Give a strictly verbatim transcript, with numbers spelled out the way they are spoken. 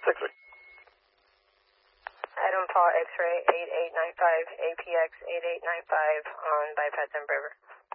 sixty. Adam Paul X-ray eight eight nine five, A P X eight eight nine five on Bypass End River.